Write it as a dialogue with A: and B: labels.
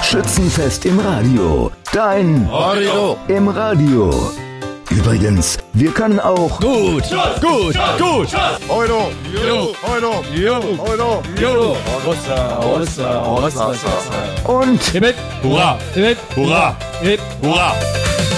A: Schützenfest im Radio. Dein
B: Radio
A: im Radio. Übrigens, wir können auch
B: gut. Euro,
A: und
B: hurra, hurra.